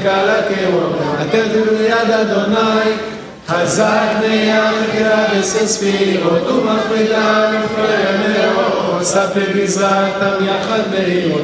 וקל הקירות, אתם תראו יד אדוני, חזק נייח וקרבס ספירות, ומפרידה מפריע מאוד, ספי גזרתם יחד מהירות,